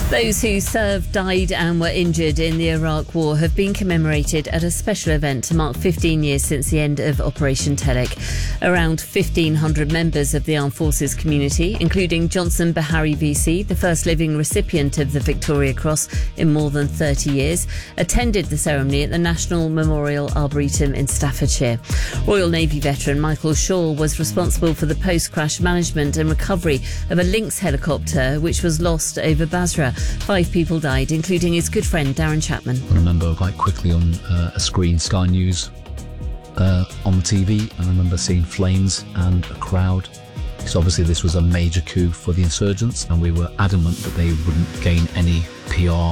Those who served, died and were injured in the Iraq War have been commemorated at a special event to mark 15 years since the end of Operation Telek. Around 1,500 members of the Armed Forces community, including Johnson Bahari VC, the first living recipient of the Victoria Cross in more than 30 years, attended the ceremony at the National Memorial Arboretum in Staffordshire. Royal Navy veteran Michael Shaw was responsible for the post-crash management and recovery of a Lynx helicopter which was lost over Basra. 5 people died, including his good friend Darren Chapman. I remember quite quickly on a screen, Sky News on the TV. I remember seeing flames and a crowd. So obviously this was a major coup for the insurgents, and we were adamant that they wouldn't gain any PR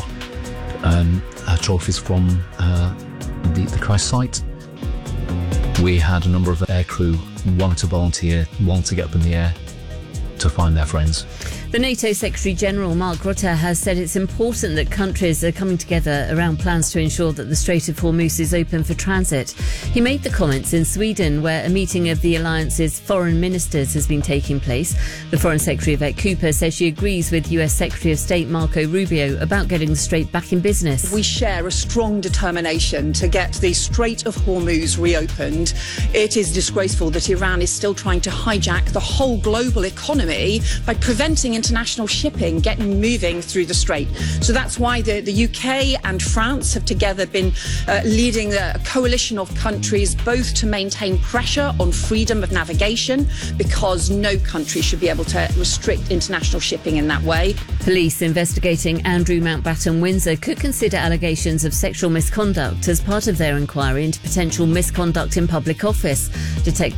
or trophies from the crash site. We had a number of aircrew wanting to volunteer, wanting to get up in the air to find their friends. The NATO Secretary-General Mark Rutte has said it's important that countries are coming together around plans to ensure that the Strait of Hormuz is open for transit. He made the comments in Sweden, where a meeting of the alliance's foreign ministers has been taking place. The Foreign Secretary Yvette Cooper says she agrees with US Secretary of State Marco Rubio about getting the Strait back in business. We share a strong determination to get the Strait of Hormuz reopened. It is disgraceful that Iran is still trying to hijack the whole global economy by preventing international shipping getting moving through the strait. So that's why the UK and France have together been leading a coalition of countries, both to maintain pressure on freedom of navigation, because no country should be able to restrict international shipping in that way. Police investigating Andrew Mountbatten Windsor could consider allegations of sexual misconduct as part of their inquiry into potential misconduct in public office. Detectives